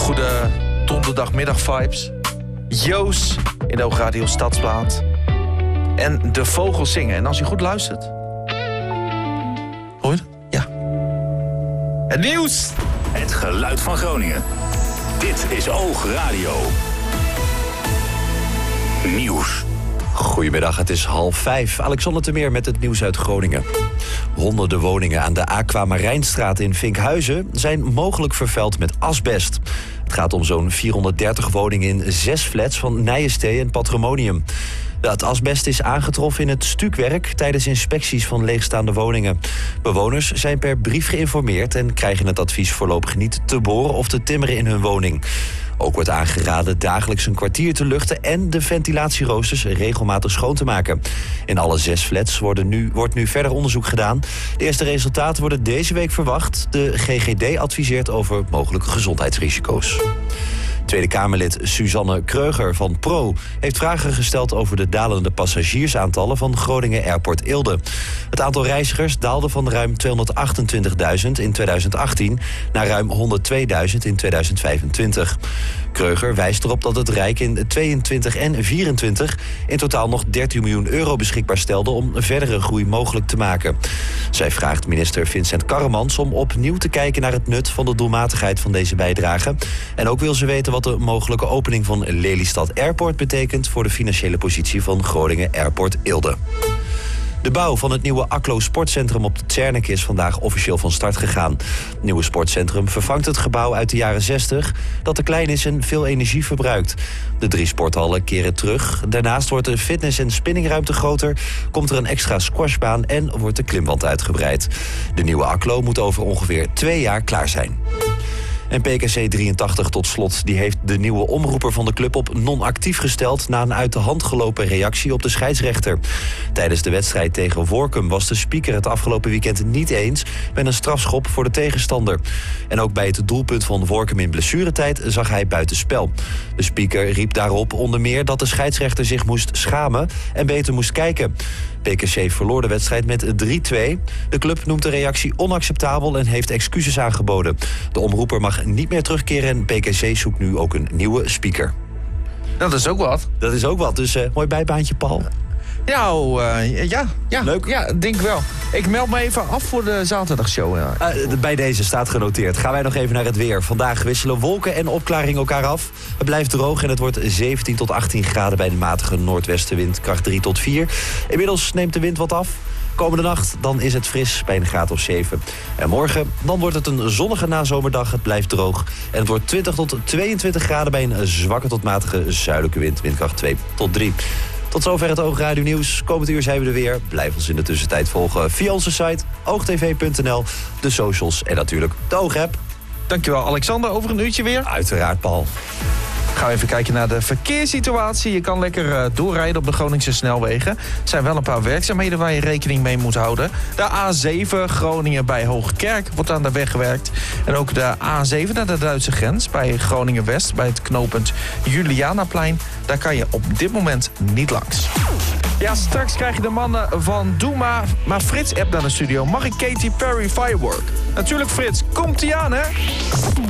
Goede donderdagmiddag vibes. Joos in de Oogradio Stadsplaat. En de vogels zingen. En als je goed luistert... Hoor je het? Ja. Het nieuws! Het geluid van Groningen. Dit is Oogradio. Nieuws. Goedemiddag, het is 4:30. Alexander Temeer met het nieuws uit Groningen. Honderden woningen aan de Aquamarijnstraat in Vinkhuizen zijn mogelijk vervuild met asbest. Het gaat om zo'n 430 woningen in 6 flats van Nijenstee en Patrimonium. Het asbest is aangetroffen in het stukwerk tijdens inspecties van leegstaande woningen. Bewoners zijn per brief geïnformeerd en krijgen het advies voorlopig niet te boren of te timmeren in hun woning. Ook wordt aangeraden dagelijks een kwartier te luchten en de ventilatieroosters regelmatig schoon te maken. In alle 6 flats wordt nu verder onderzoek gedaan. De eerste resultaten worden deze week verwacht. De GGD adviseert over mogelijke gezondheidsrisico's. Tweede Kamerlid Suzanne Kreuger van PRO heeft vragen gesteld over de dalende passagiersaantallen van Groningen Airport Eelde. Het aantal reizigers daalde van ruim 228.000 in 2018 naar ruim 102.000 in 2025. Kreuger wijst erop dat het Rijk in 22 en 24 in totaal nog 13 miljoen euro beschikbaar stelde om verdere groei mogelijk te maken. Zij vraagt minister Vincent Karremans om opnieuw te kijken naar het nut van de doelmatigheid van deze bijdrage. En ook wil ze weten wat de mogelijke opening van Lelystad Airport betekent voor de financiële positie van Groningen Airport Eelde. De bouw van het nieuwe Aklo Sportcentrum op de Tjerneke is vandaag officieel van start gegaan. Het nieuwe sportcentrum vervangt het gebouw uit de jaren 60... dat te klein is en veel energie verbruikt. De 3 sporthallen keren terug. Daarnaast wordt de fitness- en spinningruimte groter... komt er een extra squashbaan en wordt de klimwand uitgebreid. De nieuwe Aklo moet over ongeveer 2 jaar klaar zijn. En PKC 83 tot slot, die heeft de nieuwe omroeper van de club op non-actief gesteld na een uit de hand gelopen reactie op de scheidsrechter. Tijdens de wedstrijd tegen Workum was de speaker het afgelopen weekend niet eens met een strafschop voor de tegenstander. En ook bij het doelpunt van Workum in blessuretijd zag hij buitenspel. De speaker riep daarop onder meer dat de scheidsrechter zich moest schamen en beter moest kijken. PKC verloor de wedstrijd met 3-2. De club noemt de reactie onacceptabel en heeft excuses aangeboden. De omroeper mag niet meer terugkeren en PKC zoekt nu ook een nieuwe speaker. Dat is ook wat. Dat is ook wat, dus mooi bijbaantje, Paul. Ja. Leuk. Ja, denk ik wel. Ik meld me even af voor de zaterdagshow. Ja. Bij deze staat genoteerd. Gaan wij nog even naar het weer. Vandaag wisselen wolken en opklaring elkaar af. Het blijft droog en het wordt 17 tot 18 graden bij de matige noordwestenwind, kracht 3 tot 4. Inmiddels neemt de wind wat af. Komende nacht dan is het fris bij een graad of 7. En morgen dan wordt het een zonnige nazomerdag. Het blijft droog. En het wordt 20 tot 22 graden bij een zwakke tot matige zuidelijke wind. Windkracht 2 tot 3. Tot zover het Oogradio Nieuws. Komend uur zijn we er weer. Blijf ons in de tussentijd volgen via onze site oogtv.nl, de socials en natuurlijk de Oogapp. Dankjewel, Alexander. Over een uurtje weer. Uiteraard, Paul. Gaan we even kijken naar de verkeerssituatie. Je kan lekker doorrijden op de Groningse snelwegen. Er zijn wel een paar werkzaamheden waar je rekening mee moet houden. De A7 Groningen bij Hoogkerk wordt aan de weg gewerkt. En ook de A7 naar de Duitse grens bij Groningen-West, bij het knooppunt Julianaplein. Daar kan je op dit moment niet langs. Ja, straks krijg je de mannen van Doema. Maar Frits appt naar de studio. Mag ik Katy Perry Firework? Natuurlijk Frits, komt-ie aan, hè?